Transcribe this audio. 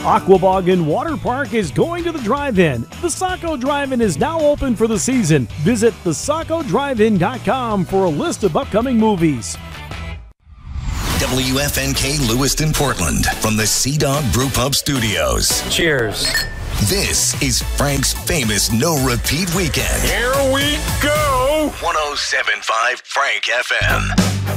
Aquabog and Water Park is going to the drive-in. The Saco Drive-In is now open for the season. Visit thesacodrivein.com for a list of upcoming movies. WFNK Lewiston, Portland, from the Sea Dog Brew Pub Studios. Cheers. This is Frank's famous no-repeat weekend. Here we go! 107.5 Frank FM.